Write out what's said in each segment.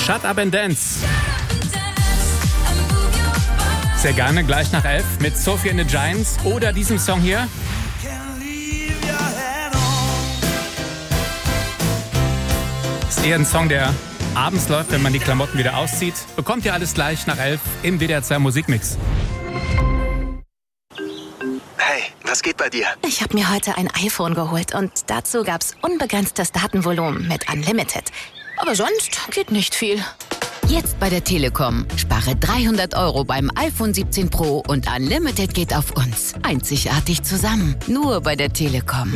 Shut Up and Dance. Sehr gerne, gleich nach 11 mit Sophie and the Giants oder diesem Song hier. Ist eher ein Song, der abends läuft, wenn man die Klamotten wieder auszieht. Bekommt ihr alles gleich nach 11 im WDR 2 Musikmix. Hey, was geht bei dir? Ich habe mir heute ein iPhone geholt und dazu gab's unbegrenztes Datenvolumen mit Unlimited. Aber sonst geht nicht viel. Jetzt bei der Telekom. Spare 300 € beim iPhone 17 Pro und Unlimited geht auf uns. Einzigartig zusammen. Nur bei der Telekom.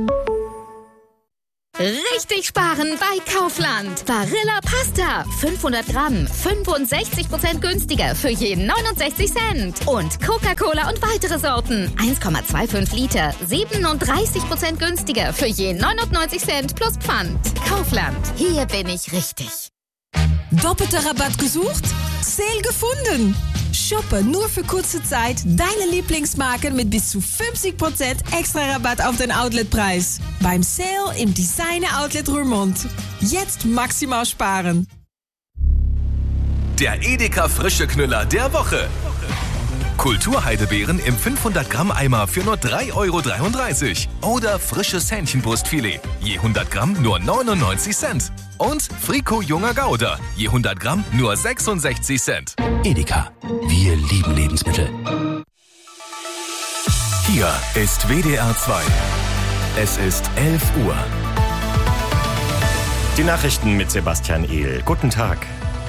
Richtig sparen bei Kaufland. Barilla Pasta. 500 Gramm. 65% günstiger für jeden 69 Cent. Und Coca-Cola und weitere Sorten. 1,25 Liter. 37% günstiger für jeden 99 Cent plus Pfand. Kaufland. Hier bin ich richtig. Doppelter Rabatt gesucht? Sale gefunden! Shoppe nur für kurze Zeit deine Lieblingsmarken mit bis zu 50% extra Rabatt auf den Outletpreis. Beim Sale im Designer Outlet Roermond. Jetzt maximal sparen. Der Edeka frische Knüller der Woche. Kulturheidebeeren im 500 Gramm Eimer für nur 3,33 € oder frisches Hähnchenbrustfilet, je 100 Gramm nur 99 Cent. Und Frico junger Gouda, je 100 Gramm nur 66 Cent. Edeka, wir lieben Lebensmittel. Hier ist WDR 2. Es ist 11 Uhr. Die Nachrichten mit Sebastian Ehl. Guten Tag.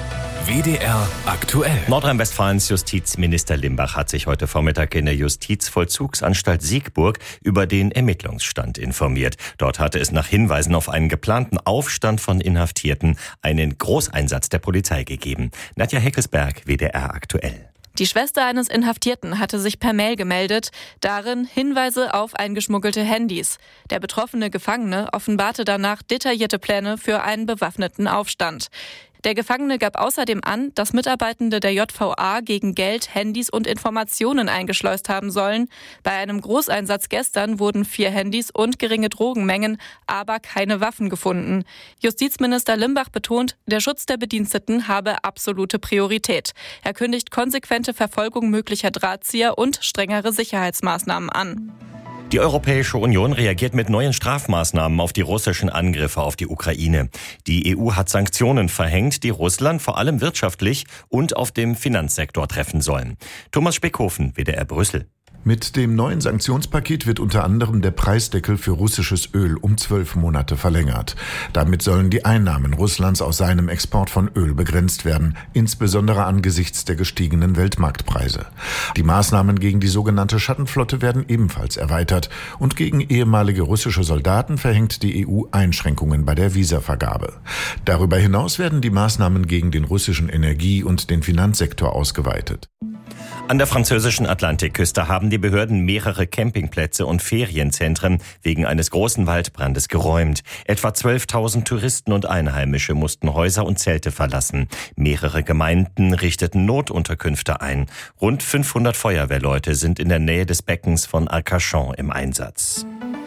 WDR aktuell. Nordrhein-Westfalens Justizminister Limbach hat sich heute Vormittag in der Justizvollzugsanstalt Siegburg über den Ermittlungsstand informiert. Dort hatte es nach Hinweisen auf einen geplanten Aufstand von Inhaftierten einen Großeinsatz der Polizei gegeben. Nadja Heckelsberg, WDR aktuell. Die Schwester eines Inhaftierten hatte sich per Mail gemeldet, darin Hinweise auf eingeschmuggelte Handys. Der betroffene Gefangene offenbarte danach detaillierte Pläne für einen bewaffneten Aufstand. Der Gefangene gab außerdem an, dass Mitarbeitende der JVA gegen Geld, Handys und Informationen eingeschleust haben sollen. Bei einem Großeinsatz gestern wurden 4 Handys und geringe Drogenmengen, aber keine Waffen gefunden. Justizminister Limbach betont, der Schutz der Bediensteten habe absolute Priorität. Er kündigt konsequente Verfolgung möglicher Drahtzieher und strengere Sicherheitsmaßnahmen an. Die Europäische Union reagiert mit neuen Strafmaßnahmen auf die russischen Angriffe auf die Ukraine. Die EU hat Sanktionen verhängt, die Russland vor allem wirtschaftlich und auf dem Finanzsektor treffen sollen. Thomas Speckhofen, WDR Brüssel. Mit dem neuen Sanktionspaket wird unter anderem der Preisdeckel für russisches Öl um 12 Monate verlängert. Damit sollen die Einnahmen Russlands aus seinem Export von Öl begrenzt werden, insbesondere angesichts der gestiegenen Weltmarktpreise. Die Maßnahmen gegen die sogenannte Schattenflotte werden ebenfalls erweitert und gegen ehemalige russische Soldaten verhängt die EU Einschränkungen bei der Visavergabe. Darüber hinaus werden die Maßnahmen gegen den russischen Energie- und den Finanzsektor ausgeweitet. An der französischen Atlantikküste haben die Behörden mehrere Campingplätze und Ferienzentren wegen eines großen Waldbrandes geräumt. Etwa 12.000 Touristen und Einheimische mussten Häuser und Zelte verlassen. Mehrere Gemeinden richteten Notunterkünfte ein. Rund 500 Feuerwehrleute sind in der Nähe des Beckens von Arcachon im Einsatz.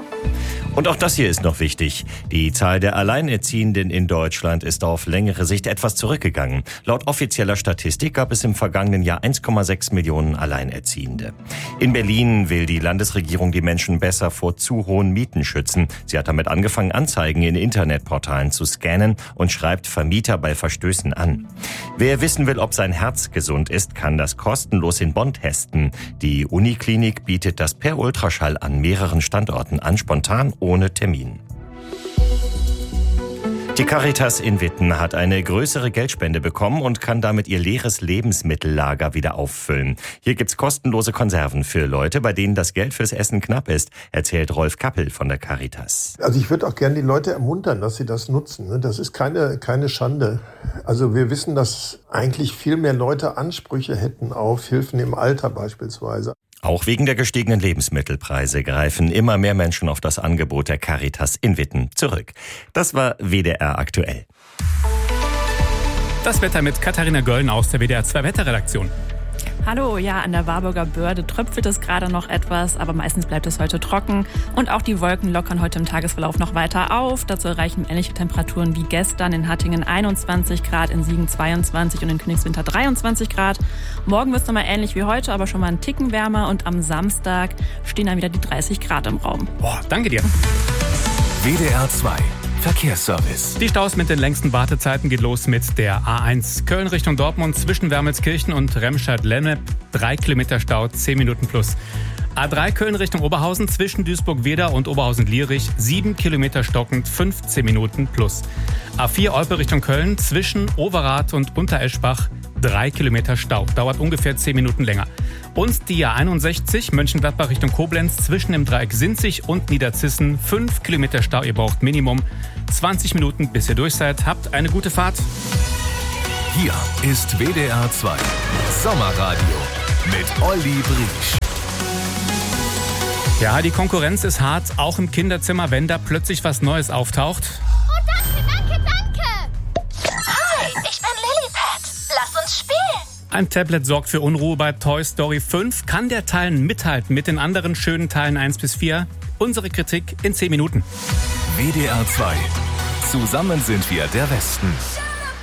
Und auch das hier ist noch wichtig. Die Zahl der Alleinerziehenden in Deutschland ist auf längere Sicht etwas zurückgegangen. Laut offizieller Statistik gab es im vergangenen Jahr 1,6 Millionen Alleinerziehende. In Berlin will die Landesregierung die Menschen besser vor zu hohen Mieten schützen. Sie hat damit angefangen, Anzeigen in Internetportalen zu scannen und schreibt Vermieter bei Verstößen an. Wer wissen will, ob sein Herz gesund ist, kann das kostenlos in Bonn testen. Die Uniklinik bietet das per Ultraschall an mehreren Standorten an, spontan ohne Termin. Die Caritas in Witten hat eine größere Geldspende bekommen und kann damit ihr leeres Lebensmittellager wieder auffüllen. Hier gibt's kostenlose Konserven für Leute, bei denen das Geld fürs Essen knapp ist, erzählt Rolf Kappel von der Caritas. Also ich würde auch gerne die Leute ermuntern, dass sie das nutzen. Das ist keine Schande. Also wir wissen, dass eigentlich viel mehr Leute Ansprüche hätten auf Hilfen im Alter beispielsweise. Auch wegen der gestiegenen Lebensmittelpreise greifen immer mehr Menschen auf das Angebot der Caritas in Witten zurück. Das war WDR aktuell. Das Wetter mit Katharina Gölln aus der WDR 2 Wetterredaktion. Hallo, ja, an der Warburger Börde tröpfelt es gerade noch etwas, aber meistens bleibt es heute trocken. Und auch die Wolken lockern heute im Tagesverlauf noch weiter auf. Dazu erreichen ähnliche Temperaturen wie gestern. In Hattingen 21 Grad, in Siegen 22 und in Königswinter 23 Grad. Morgen wird es nochmal ähnlich wie heute, aber schon mal einen Ticken wärmer. Und am Samstag stehen dann wieder die 30 Grad im Raum. Boah, danke dir. WDR 2 Verkehrsservice. Die Staus mit den längsten Wartezeiten geht los mit der A1 Köln Richtung Dortmund zwischen Wermelskirchen und Remscheid-Lennep. 3 Kilometer Stau, 10 Minuten plus. A3 Köln Richtung Oberhausen zwischen Duisburg-Wedau und Oberhausen-Lierich. 7 Kilometer stockend, 15 Minuten plus. A4 Olpe Richtung Köln zwischen Overath und Untereschbach. 3 Kilometer Stau, dauert ungefähr 10 Minuten länger. Und die A61 Mönchengladbach Richtung Koblenz zwischen dem Dreieck Sinzig und Niederzissen. 5 Kilometer Stau, ihr braucht Minimum 20 Minuten, bis ihr durch seid. Habt eine gute Fahrt. Hier ist WDR 2 Sommerradio mit Olli Briesch. Ja, die Konkurrenz ist hart, auch im Kinderzimmer, wenn da plötzlich was Neues auftaucht. Danke. Hi, ich bin Lilliput. Lass uns spielen. Ein Tablet sorgt für Unruhe bei Toy Story 5. Kann der Teil mithalten mit den anderen schönen Teilen 1 bis 4? Unsere Kritik in 10 Minuten. WDR 2. Zusammen sind wir der Westen.